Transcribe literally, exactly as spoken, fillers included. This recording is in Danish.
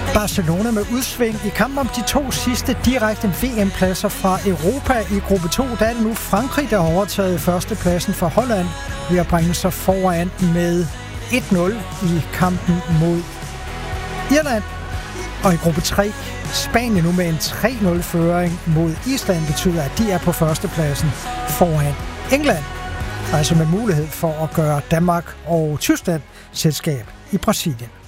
Barcelona med udsving i kampen om de to sidste direkte V M-pladser fra Europa. I gruppe to, der er det nu Frankrig, der har overtaget førstepladsen fra Holland ved at bringe sig foran med et nul i kampen mod Irland. Og i gruppe tre, Spanien nu med en tre nul-føring mod Island, betyder, at de er på førstepladsen foran England. Altså med mulighed for at gøre Danmark og Tyskland selskab i Brasilien.